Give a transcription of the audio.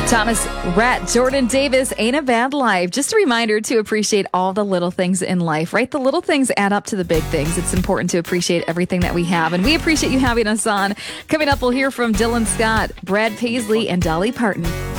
Thomas Rhett, Jordan Davis, Ain't a Bad Life. Just a reminder to appreciate all the little things in life, right? The little things add up to the big things. It's important to appreciate everything that we have, and we appreciate you having us on. Coming up, we'll hear from Dylan Scott, Brad Paisley, and Dolly Parton.